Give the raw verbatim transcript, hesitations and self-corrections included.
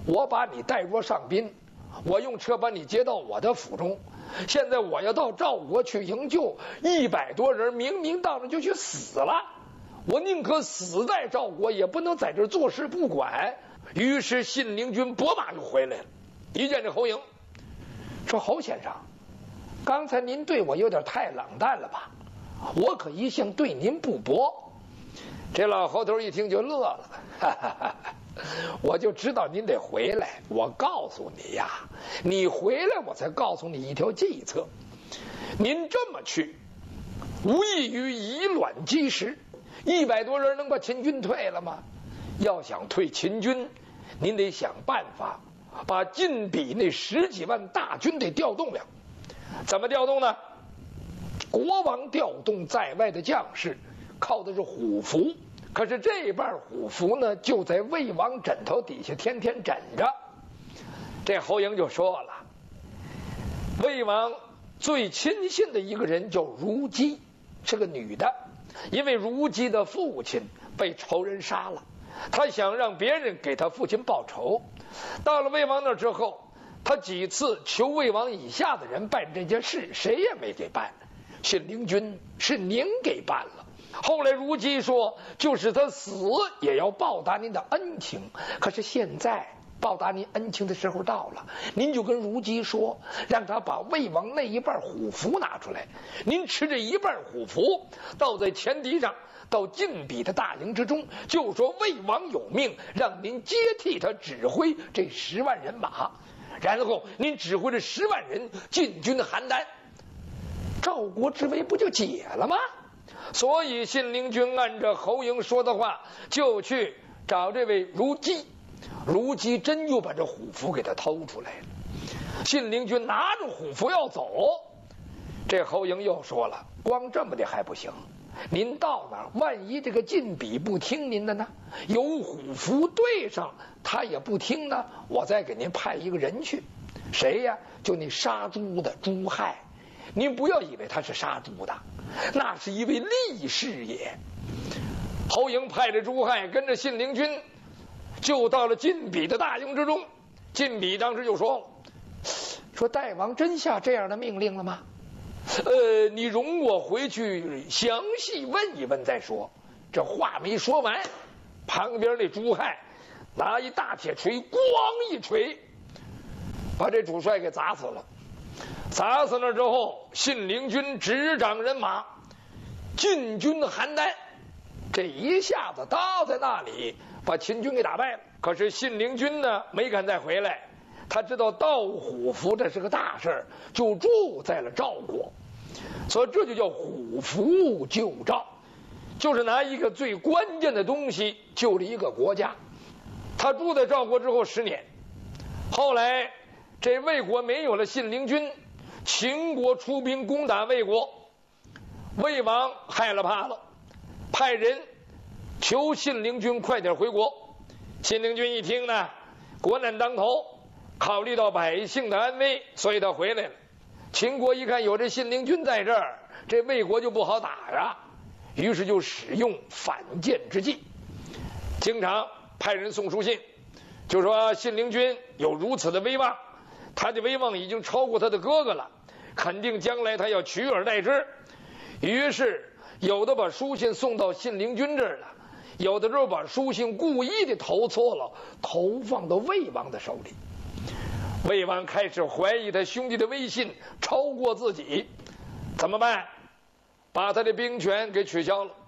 我把你带着上宾，我用车把你接到我的府中。现在我要到赵国去营救，一百多人明明当着就去死了，我宁可死在赵国，也不能在这坐视不管。于是信陵君拨马就回来了，一见这侯嬴，说：“侯先生，刚才您对我有点太冷淡了吧？我可一向对您不薄。”这老侯头一听就乐了，哈哈哈哈，我就知道您得回来。我告诉你呀，你回来我才告诉你一条计策。您这么去，无异于以卵击石。一百多人能把秦军退了吗？要想退秦军，您得想办法把晋鄙那十几万大军得调动了。怎么调动呢？国王调动在外的将士，靠的是虎符。可是这半虎符呢，就在魏王枕头底下天天枕着。这侯嬴就说了，魏王最亲信的一个人叫如姬，是个女的。因为如姬的父亲被仇人杀了，他想让别人给他父亲报仇。到了魏王那之后，他几次求魏王以下的人办这件事，谁也没给办。信陵君是您给办了。后来如姬说，就是他死也要报答您的恩情。可是现在报答您恩情的时候到了，您就跟如姬说，让他把魏王那一半虎符拿出来。您持着一半虎符，倒在前敌上，到晋鄙的大营之中，就说魏王有命，让您接替他指挥这十万人马。然后您指挥这十万人进军邯郸，赵国之围不就解了吗？所以信陵君按照侯嬴说的话，就去找这位如姬。如姬真就把这虎符给他偷出来了。信陵君拿着虎符要走，这侯嬴又说了，光这么的还不行，您到哪儿，万一这个晋鄙不听您的呢？有虎符对上他也不听呢，我再给您派一个人去。谁呀？就那杀猪的朱亥。您不要以为他是杀猪的，那是一位力士也。侯嬴派着朱亥跟着信陵君就到了晋鄙的大营之中。晋鄙当时就说说大王真下这样的命令了吗？呃，你容我回去详细问一问再说。这话没说完，旁边那朱亥拿一大铁锤，咣一锤，把这主帅给砸死了。砸死了之后，信陵君执掌人马进军邯郸。这一下子倒在那里，把秦军给打败了。可是信陵君呢，没敢再回来。他知道盗虎符这是个大事，就住在了赵国。所以这就叫虎符救赵，就是拿一个最关键的东西救了一个国家。他住在赵国之后十年，后来这魏国没有了信陵君，秦国出兵攻打魏国，魏王害了怕了，派人求信陵君快点回国。信陵君一听呢，国难当头，考虑到百姓的安危，所以他回来了。秦国一看有这信陵君在这儿，这魏国就不好打呀，于是就使用反间之计，经常派人送书信，就说信陵君有如此的威望，他的威望已经超过他的哥哥了，肯定将来他要取而代之。于是有的把书信送到信陵君这儿了，有的时候把书信故意的投错了，投放到魏王的手里。魏王开始怀疑他兄弟的威信超过自己，怎么办？把他的兵权给取消了。